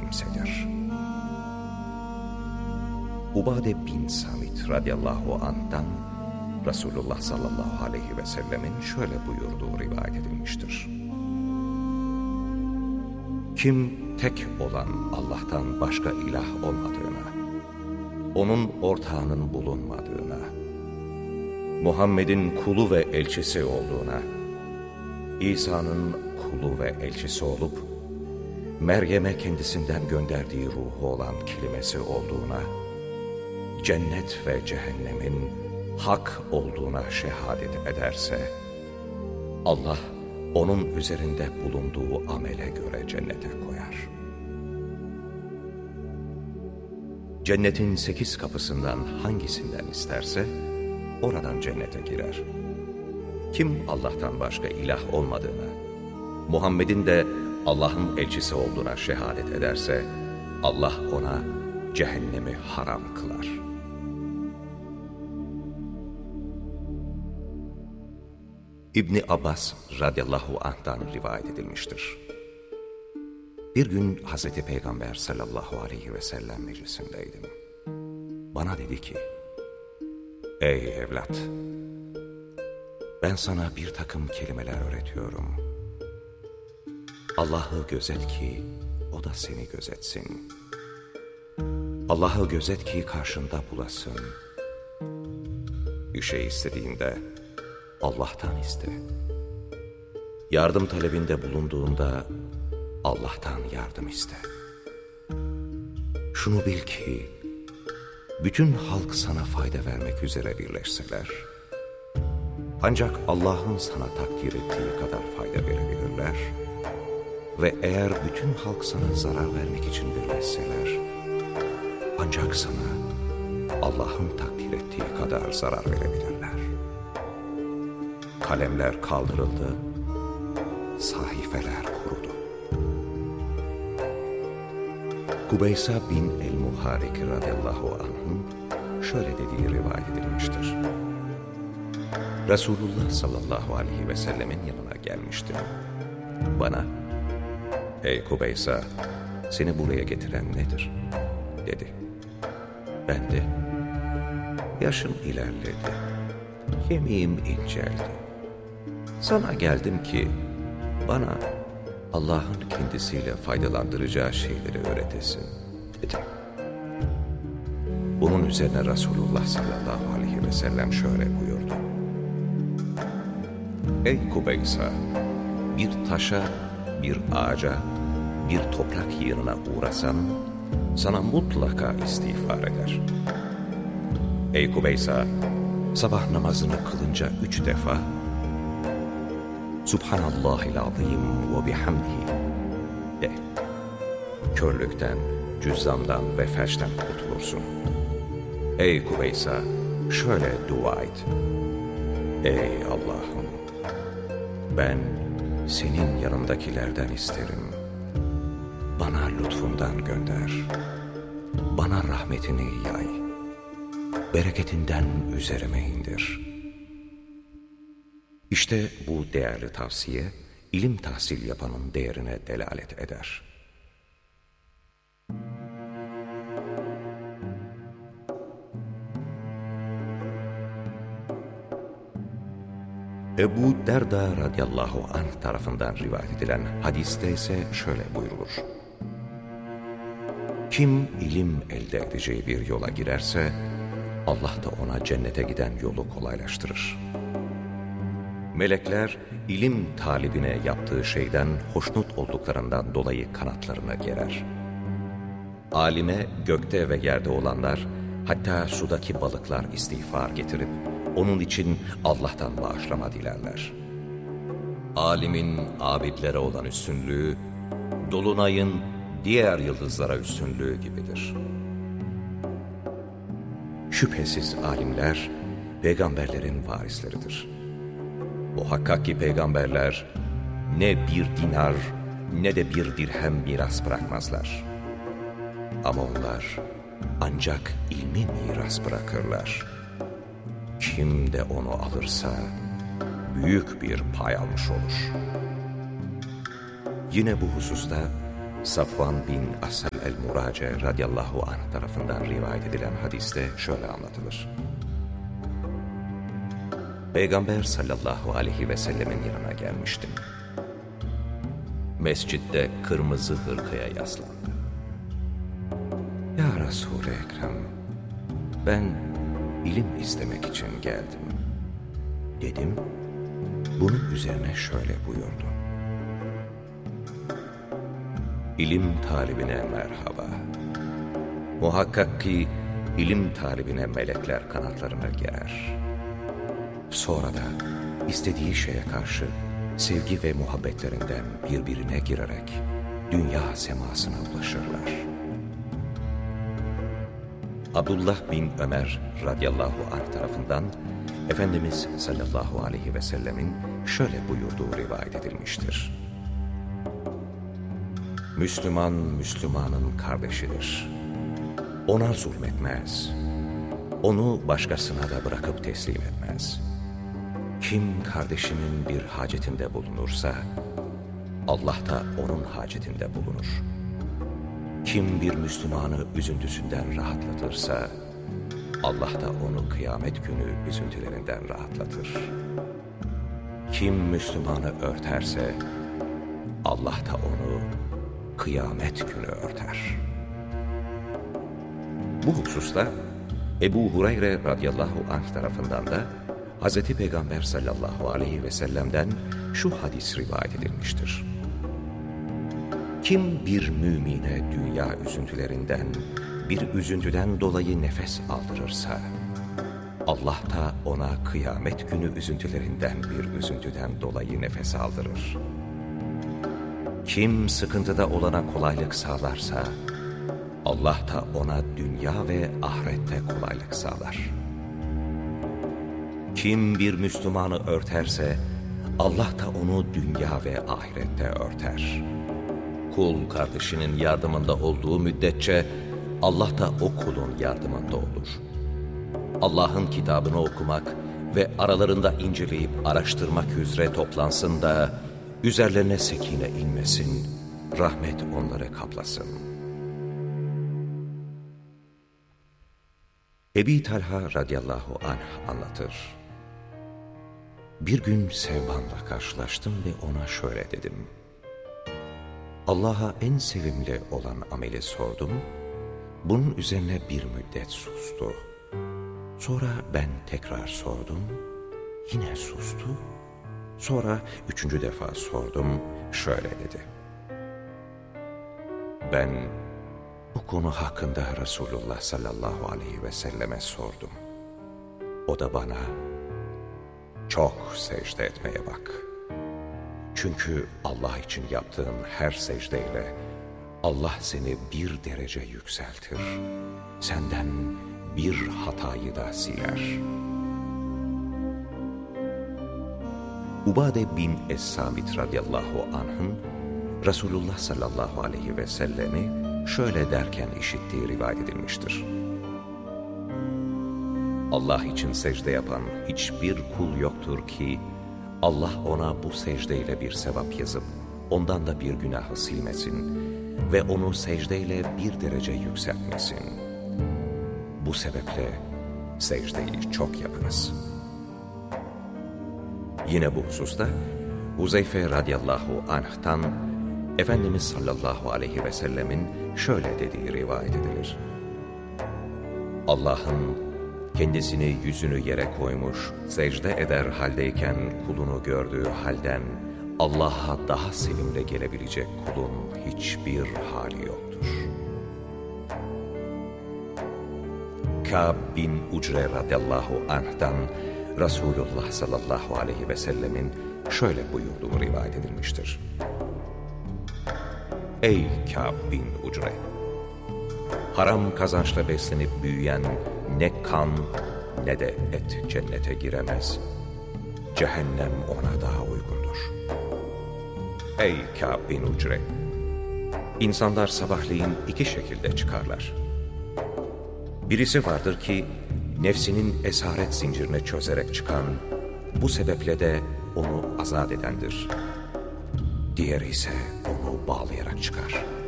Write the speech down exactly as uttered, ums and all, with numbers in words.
kimsedir. Ubade bin Samit radıyallahu anh'tan Resulullah sallallahu aleyhi ve sellemin şöyle buyurduğu rivayet edilmiştir. Kim tek olan Allah'tan başka ilah olmadığına, onun ortağının bulunmadığına, Muhammed'in kulu ve elçisi olduğuna, İsa'nın kulu ve elçisi olup, Meryem'e kendisinden gönderdiği ruhu olan kelimesi olduğuna, cennet ve cehennemin hak olduğuna şehadet ederse, Allah onun üzerinde bulunduğu amele göre cennete koyar. Cennetin sekiz kapısından hangisinden isterse, oradan cennete girer. Kim Allah'tan başka ilah olmadığına, Muhammed'in de Allah'ın elçisi olduğuna şehadet ederse, Allah ona cehennemi haram kılar. İbni Abbas radıyallahu anh'tan rivayet edilmiştir. Bir gün Hazreti Peygamber sallallahu aleyhi ve sellem meclisindeydim. Bana dedi ki, ey evlat, ben sana bir takım kelimeler öğretiyorum. Allah'ı gözet ki o da seni gözetsin. Allah'ı gözet ki karşında bulasın. Bir şey istediğinde Allah'tan iste. Yardım talebinde bulunduğunda Allah'tan yardım iste. Şunu bil ki bütün halk sana fayda vermek üzere birleşseler, ancak Allah'ın sana takdir ettiği kadar fayda verebilirler ve eğer bütün halk sana zarar vermek için birleşseler, ancak sana Allah'ın takdir ettiği kadar zarar verebilirler. Kalemler kaldırıldı, sahifeler kurudu. Kubeysa bin el-Muharik radıyallahu anh'ın şöyle dediği rivayet edilmiştir. Resulullah sallallahu aleyhi ve sellemin yanına gelmiştim. Bana, ey Kubeysa, seni buraya getiren nedir? Dedi. Ben de, yaşım ilerledi, kemiğim inceldi. Sana geldim ki bana Allah'ın kendisiyle faydalandıracağı şeyleri öğretesin dedim. Bunun üzerine Resulullah sallallahu aleyhi ve sellem şöyle buyurdu. Ey Kubeysa, bir taşa, bir ağaca, bir toprak yığınına uğrasan sana mutlaka istiğfar eder. Ey Kubeysa, sabah namazını kılınca üç defa Subhanallahil azim ve bihamdihi de. Körlükten, cüzzamdan ve felçten kurtulursun. Ey Kubeysa, şöyle dua et. Ey Allah'ım, ben senin yanındakilerden isterim. Bana lütfundan gönder. Bana rahmetini yay. Bereketinden üzerime indir. İşte bu değerli tavsiye, ilim tahsil yapanın değerine delalet eder. Ebu Derda radıyallahu anh tarafından rivayet edilen hadiste ise şöyle buyrulur. Kim ilim elde edeceği bir yola girerse, Allah da ona cennete giden yolu kolaylaştırır. Melekler, ilim talibine yaptığı şeyden hoşnut olduklarından dolayı kanatlarını gerer. Alime gökte ve yerde olanlar, hatta sudaki balıklar istiğfar getirip, onun için Allah'tan bağışlama dilerler. Alimin abidlere olan üstünlüğü, dolunayın diğer yıldızlara üstünlüğü gibidir. Şüphesiz alimler, peygamberlerin varisleridir. Muhakkak ki peygamberler, ne bir dinar ne de bir dirhem miras bırakmazlar. Ama onlar ancak ilmi miras bırakırlar. Kim de onu alırsa büyük bir pay almış olur. Yine bu hususta Safvan bin Asal el-Murace radıyallahu anh tarafından rivayet edilen hadiste şöyle anlatılır. Peygamber sallallahu aleyhi ve sellemin yanına gelmiştim. Mescitte kırmızı hırkaya yaslandı. Ya Resul-i Ekrem, ben ilim istemek için geldim dedim. Bunun üzerine şöyle buyurdu. İlim talibine merhaba. Muhakkak ki ilim talibine melekler kanatlarına gerer. Sonra da istediği şeye karşı sevgi ve muhabbetlerinden birbirine girerek dünya semasına ulaşırlar. Abdullah bin Ömer radıyallahu anh tarafından Efendimiz sallallahu aleyhi ve sellemin şöyle buyurduğu rivayet edilmiştir. Müslüman, Müslümanın kardeşidir. Ona zulmetmez. Onu başkasına da bırakıp teslim etmez. Kim kardeşinin bir hacetinde bulunursa, Allah da onun hacetinde bulunur. Kim bir Müslümanı üzüntüsünden rahatlatırsa, Allah da onu kıyamet günü üzüntülerinden rahatlatır. Kim Müslümanı örterse, Allah da onu kıyamet günü örter. Bu hususta Ebu Hureyre radıyallahu anh tarafından da Hz. Peygamber sallallahu aleyhi ve sellem'den şu hadis rivayet edilmiştir. Kim bir mümine dünya üzüntülerinden, bir üzüntüden dolayı nefes aldırırsa, Allah da ona kıyamet günü üzüntülerinden bir üzüntüden dolayı nefes aldırır. Kim sıkıntıda olana kolaylık sağlarsa, Allah da ona dünya ve ahirette kolaylık sağlar. Kim bir Müslümanı örterse, Allah da onu dünya ve ahirette örter. Kul kardeşinin yardımında olduğu müddetçe, Allah da o kulun yardımında olur. Allah'ın kitabını okumak ve aralarında inceleyip araştırmak üzere toplansın da, üzerlerine sekine inmesin, rahmet onları kaplasın. Ebi Talha radıyallahu anh anlatır. Bir gün Sevban'la karşılaştım ve ona şöyle dedim. Allah'a en sevimli olan ameli sordum. Bunun üzerine bir müddet sustu. Sonra ben tekrar sordum. Yine sustu. Sonra üçüncü defa sordum. Şöyle dedi. Ben bu konu hakkında Resulullah sallallahu aleyhi ve selleme sordum. O da bana çok secde etmeye bak. Çünkü Allah için yaptığın her secdeyle Allah seni bir derece yükseltir. Senden bir hatayı da siler. Ubade bin Es-Samit radıyallahu anh'ın Resulullah sallallahu aleyhi ve sellemi şöyle derken işittiği rivayet edilmiştir. Allah için secde yapan hiçbir kul yoktur ki Allah ona bu secdeyle bir sevap yazıp ondan da bir günahı silmesin ve onu secdeyle bir derece yükseltmesin. Bu sebeple secdeyi çok yapınız. Yine bu hususta Huzeyfe radıyallahu anh'tan Efendimiz sallallahu aleyhi ve sellemin şöyle dediği rivayet edilir. Allah'ın kendisini yüzünü yere koymuş, secde eder haldeyken kulunu gördüğü halden Allah'a daha sevimli gelebilecek kulun hiçbir hali yoktur. Kâb bin Ucre radıyallahu anh'tan Resulullah sallallahu aleyhi ve sellemin şöyle buyurduğu rivayet edilmiştir. Ey Kâb bin Ucre! Haram kazançla beslenip büyüyen ne kan ne de et cennete giremez. Cehennem ona daha uygundur. Ey Kâb bin Ucre! İnsanlar sabahleyin iki şekilde çıkarlar. Birisi vardır ki nefsinin esaret zincirini çözerek çıkan, bu sebeple de onu azat edendir. Diğeri ise onu bağlayarak çıkar.